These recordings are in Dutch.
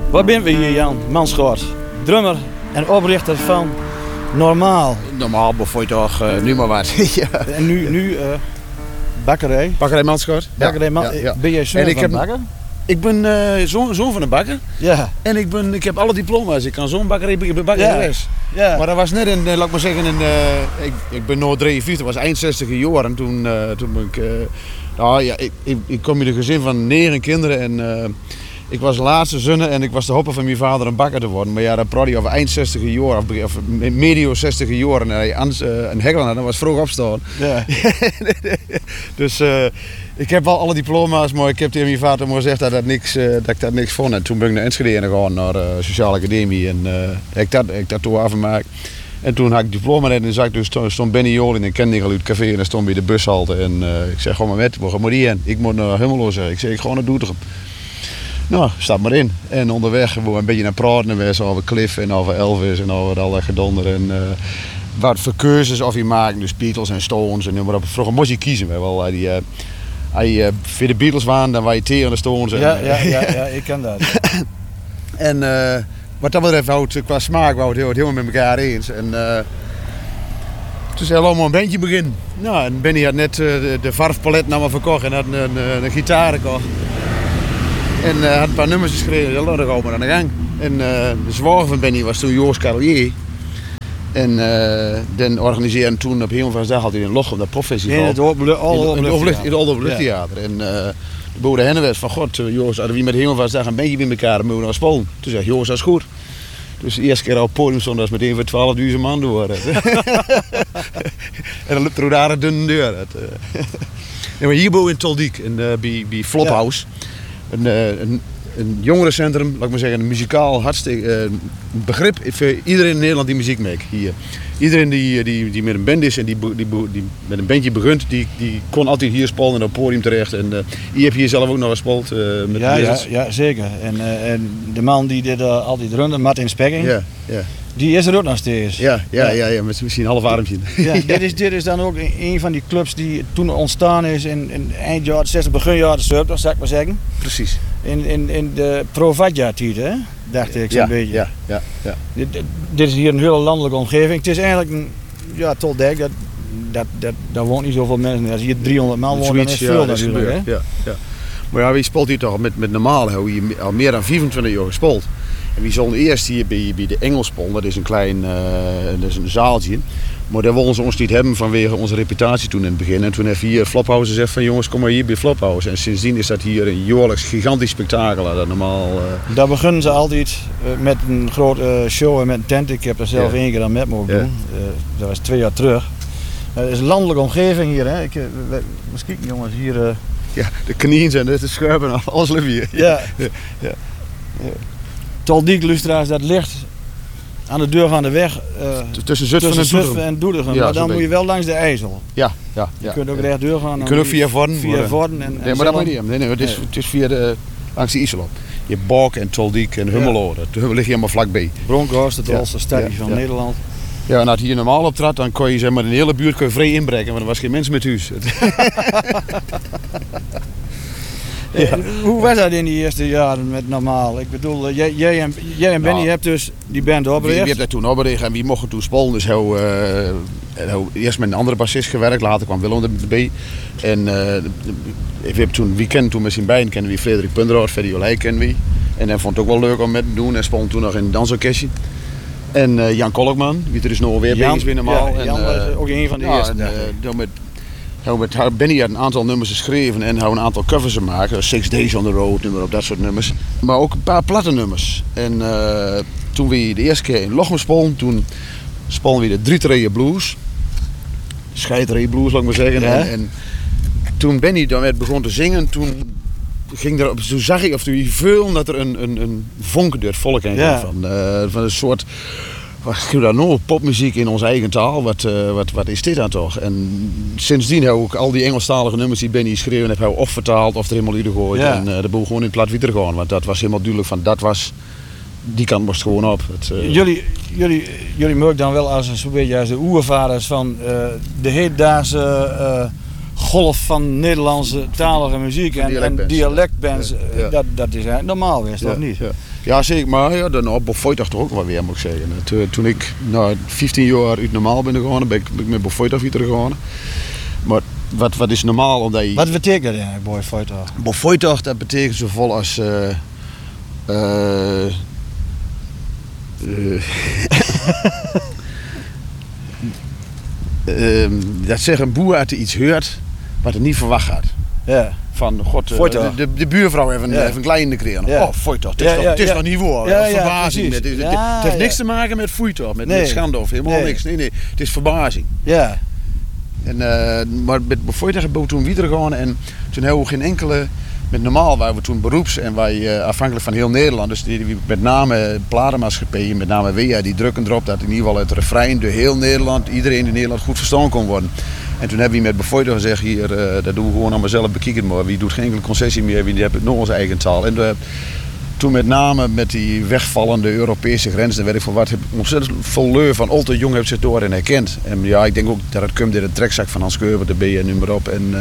Waar zijn we hier, Jan Manschoort? Drummer en oprichter van Normaal. Normaal bevoel je toch nu maar wat. Ja. En nu bakkerij. Bakkerij Manschoort. Bakkerij Ja. Ben jij zoon van bakker? Ik ben zoon van een bakker. Ja. En ik heb alle diploma's. Ik kan zo'n bakkerij bakken. Ja. Maar dat was net laat ik maar zeggen, ik ben nu 53, was eind 60 jaar. En toen ben ik kom in een gezin van 9 kinderen. En ik was de laatste zonne en ik was de hopen van mijn vader een bakker te worden. Maar ja, dat praat je over eind 60 jaar of medio 60 jaar. En een hegel, dat was vroeg opstaan. Ja. Dus ik heb wel alle diploma's, maar ik heb tegen mijn vader gezegd dat ik dat niks vond. En toen ben ik naar Enschede gegaan, naar de sociale academie. En ik dat toen afgemaakt. En toen had ik diploma net en zag ik dus stond Benny Jol in een Kendingel uit het café en hij stond bij de bushalte. En ik zeg, gewoon maar met, waar moet die heen? Ik moet naar Hummelo, zeg ik. Ik ga naar Doetinchem. Nou, stap maar in. En onderweg we een beetje naar praten geweest over Cliff en over Elvis en over al dat gedonder. En wat voor keuzes of je maakt, dus Beatles en Stones en noem maar op. Vroeger moest je kiezen. Wel, als je voor de Beatles waren, dan was je tegen de Stones. Ja, ik ken dat. En wat dat betreft, qua smaak, wou het helemaal met elkaar eens. En toen zei allemaal een bandje beginnen. Nou, en Benny had net de verfpalet naar me verkocht en had een gitaar gekocht. En had een paar nummers geschreven, ja, dan gaan we aan de gang. En de zwager van Benny was toen Joost Carolier. En dan organiseerde toen op Hemelvaartsdag altijd in Lochem, dat popfestival. In het Openluchttheater. En de boer Hennewes van God, Joost, hadden we met Hemelvaartsdag een beetje bij elkaar moeten naar Spolen. Toen zei Joost, dat is goed. Dus de eerste keer op het podium stond dat meteen voor 12.000 man door. En dan liep er daar een dunne deur. Maar hierboven in Toldiek, bij Flophouse. Een jongerencentrum, laat ik maar zeggen, een muzikaal hartstikke begrip voor iedereen in Nederland die muziek maakt hier. Iedereen die met een band is en die met een bandje begint, die kon altijd hier spelen en op het podium terecht. En je hebt hier zelf ook nog gespeeld met ja, zeker. En de man die dit altijd runde, Martin Spekking, die is er ook nog steeds. Ja, met misschien een half armpje. Ja, dit is dan ook een van die clubs die toen ontstaan is in eind jaren 60, begin jaren 70, zou ik maar zeggen. Precies. In de Provatja-tijd, hè? Dacht ik zo'n beetje. Ja. Dit is hier een hele landelijke omgeving. Het is eigenlijk tot dek, daar woont niet zoveel mensen. Als hier 300 man wonen, dan is veel natuurlijk. Hè? Ja. Maar ja, wie speelt hier toch met normaal? Hoe je al meer dan 25 jaar gespeeld. En we zullen eerst hier bij de Engelspol, dat is een klein dat is een zaaltje. Maar daar wilden ze ons niet hebben vanwege onze reputatie toen in het begin. En toen heeft hier Flophouse gezegd van jongens, kom maar hier bij Flophouse. En sindsdien is dat hier een jaarlijks gigantisch spektakel. Dat normaal. Daar beginnen ze altijd met een grote show en met een tent. Ik heb er zelf 1 keer aan met mogen doen. Dat was 2 jaar terug. Het is een landelijke omgeving hier. Hè. Misschien jongens hier. Ja, de knieën en de schuiven en alles lukt hier. Ja. Toldiek, luisteraars, dat ligt aan de deur van de weg tussen Zutphen en Doetinchem. Ja, maar dan moet je wel langs de IJssel. Ja. Je kunt ook rechtdoor gaan. Je kunt ook via Vorden. Nee, maar dat moet niet. Nee, het is via langs de IJssel op. Je hebt Balk en Toldiek en Hummelo. Dat ligt hier helemaal vlakbij. Bronkhorst, het oudste stadje van Nederland. Ja, en als hier normaal optrad, dan kon je zeg maar, in de hele buurt vrij inbreken, want er was geen mens met huis. Ja. Hoe was dat in die eerste jaren met normaal? Ik bedoel, jij en Benny hebt dus die band opgericht. Wie heeft dat toen opgericht en wie mocht toen spelen? Dus eerst met een andere bassist gewerkt, later kwam Willem erbij. En we kennen toen met zijn beiden, kennen we Frederik Punderhout, Freddy Olij kennen we. En hij vond het ook wel leuk om met te doen en speelde toen nog in een dansorkestje. En Jan Kolkman, die er is nog weer bezig bij normaal. Ja, Jan was ook een van de eerste. Benny had een aantal nummers geschreven en een aantal covers gemaakt. 6 Days on the Road, nummer op dat soort nummers. Maar ook een paar platte nummers. En toen we de eerste keer in Lochem speelden, toen speelden we de 3 Treeën Blues. Scheidreeën Blues, laat ik maar zeggen. Ja. En toen Benny dan begon te zingen, toen zag ik, of toen veel dat er een vonk door het volk heen kwam. Van een soort... popmuziek in onze eigen taal, wat is dit dan toch? En sindsdien heb ik al die Engelstalige nummers die Benny schreven heb of vertaald of er helemaal in gegooid. En de boel gewoon in het plat weer gaan, want dat was helemaal duidelijk van die kant moest gewoon op. Jullie merken dan wel als een beetje als de oervaders van de hedendaagse golf van Nederlandse talige muziek en dialectbands. Ja. Dat is eigenlijk normaal geweest, toch niet? Ja. Ja, zeker, maar ja, dan op Bofoitag toch ook wel weer, moet ik zeggen. Toen ik 15 jaar uit normaal ben gegaan, ben ik met Bofoitag weer gegaan. Maar wat is normaal omdat je... Wat betekent dat eigenlijk, Bofoitag? Bofoitag, dat betekent zoveel als... dat zegt een boer uit iets hoort wat hij niet verwacht had. Ja. Van, god, de buurvrouw heeft een kleine gekregen. Ja. Oh, foeitag, het is nog niet waar. Verbazing. Het heeft niks te maken met foeitag, met schande of helemaal niks. Nee, het is verbazing. Ja. En, maar met foeitag hebben we toen weer gegaan en toen hebben we geen enkele... Met normaal waren we toen beroeps en wij afhankelijk van heel Nederland, dus die met name platenmaatschappijen, met name WEA, die drukken erop dat in ieder geval het refrein door heel Nederland, iedereen in Nederland goed verstaan kon worden. En toen hebben we met Bofoitag gezegd, hier, dat doen we gewoon aan mezelf bekijken, maar wie doet geen enkele concessie meer, wie heeft nog onze eigen taal. En toen met name met die wegvallende Europese grenzen, weet ik van wat, heb ik ontzettend veel leur van al te jong heb zich door en herkend. En ja, ik denk ook dat het komt in de trekzak van Hans Keuper, de B en noem maar op. En,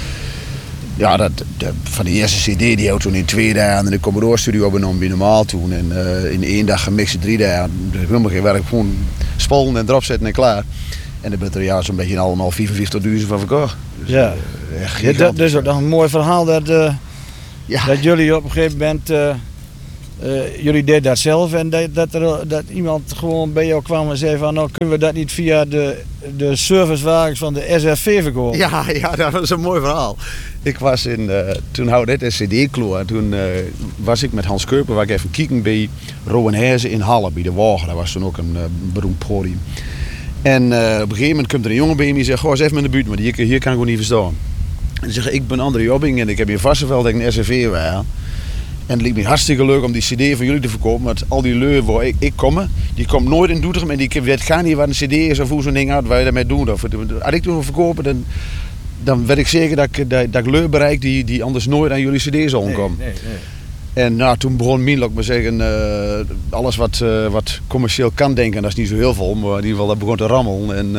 ja, van die eerste CD die hebben we toen in 2 dagen in de Commodore Studio opgenomen, bij normaal toen. En in 1 dag gemixt 3 dagen. Helemaal geen werk, gewoon spullen en erop zetten en klaar. En dan ben er ja, zo'n beetje allemaal 45.000 van verkocht. Dus, ja. Dat is ook nog een mooi verhaal dat jullie op een gegeven moment... jullie deden dat zelf en dat iemand gewoon bij jou kwam en zei van nou kunnen we dat niet via de servicewagens van de SRV verkopen? Ja, dat was een mooi verhaal. Ik was toen houde dit een CD-kloor. Toen was ik met Hans Keuper, waar ik even kijken bij Rowenherzen in Halle, bij de Wagen. Dat was toen ook een beroemd podium. En op een gegeven moment komt er een jongen bij me die zegt, goh, eens even in de buurt, maar hier kan ik gewoon niet verstaan. En die zegt, ik ben André Jobbing en ik heb hier Varsenveld dat ik een SRV waar. En het liep me hartstikke leuk om die CD van jullie te verkopen. Want al die leur waar ik kom, die komt nooit in Doetinchem. En die weet gaan niet wat een CD is of hoe zo'n ding uit, waar je daarmee doet. Als ik toen verkopen, dan weet ik zeker dat ik leur bereik die anders nooit aan jullie CD zal komen. Nee. En nou, toen begon Minlok me zeggen, alles wat commercieel kan denken, dat is niet zo heel veel. Maar in ieder geval, dat begon te rammelen. En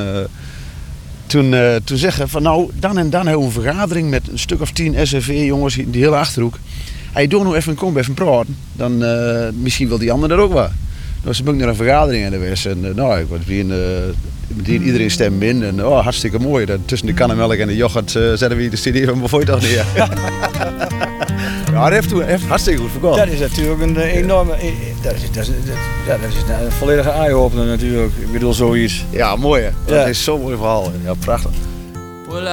toen zeggen van nou, dan en dan hebben we een vergadering met een stuk of 10 SRV jongens in die hele Achterhoek. Hij doet nog even komen, even praten. Dan misschien wil die ander dat ook wel. Dus toen ben ik naar een vergadering in de West. En ik was meteen iedereen stem in. En hartstikke mooi. Tussen de kannenmelk en de yoghurt zetten we de CD van Bofoitag neer. Ja, dat heeft hartstikke goed verkocht. Dat is natuurlijk een enorme... Dat is een volledige eye-opener natuurlijk. Ik bedoel, zoiets. Ja, mooi hè. Dat is zo'n mooi verhaal. Ja, prachtig.